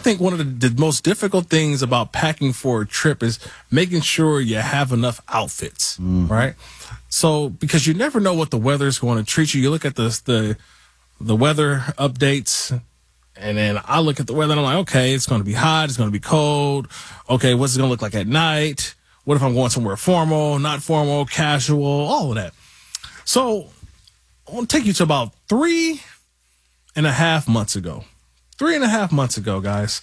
think one of the most difficult things about packing for a trip is making sure you have enough outfits, right? So, because you never know what the weather is going to treat you. You look at the weather updates, and then I look at the weather and I'm like, okay, it's going to be hot. It's going to be cold. Okay, what's it going to look like at night? What if I'm going somewhere formal, not formal, casual, all of that. So I want to take you to about 3.5 months ago. 3.5 months ago, guys.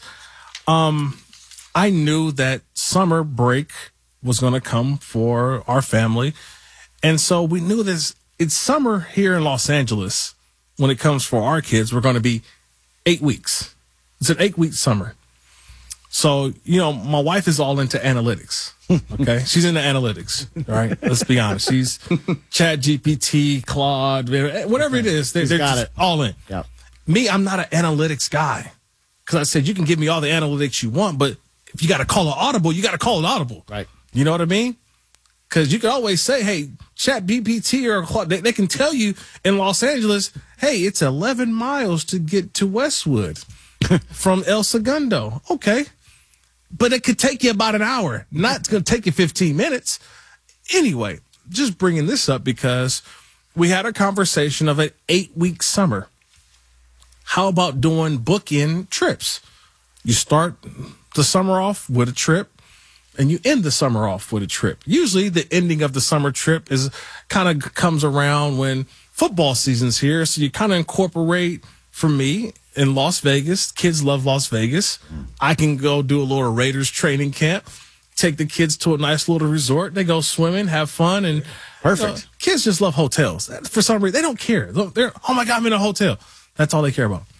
I knew that summer break was going to come for our family. And so we knew this. It's summer here in Los Angeles. When it comes for our kids, we're going to be 8 weeks. It's an 8-week summer. So, my wife is all into analytics. Okay. She's into analytics. Right. Let's be honest. She's ChatGPT, Claude, whatever it is. They're got just it. all in. Yep. Me, I'm not an analytics guy. Because I said, you can give me all the analytics you want, but if you got to call it audible, you got to call it audible. Right. You know what I mean? Because you can always say, hey, ChatGPT or Claude, they can tell you in Los Angeles, hey, it's 11 miles to get to Westwood from El Segundo. Okay. But it could take you about an hour. Not going to take you 15 minutes. Anyway, just bringing this up because we had a conversation of an 8-week summer. How about doing bookend trips? You start the summer off with a trip and you end the summer off with a trip. Usually the ending of the summer trip is kind of comes around when football season's here. So you kind of incorporate, for me, in Las Vegas. Kids love Las Vegas. I can go do a little Raiders training camp, take the kids to a nice little resort. They go swimming, have fun, and perfect. Kids just love hotels. For some reason, they don't care. Oh my God, I'm in a hotel. That's all they care about.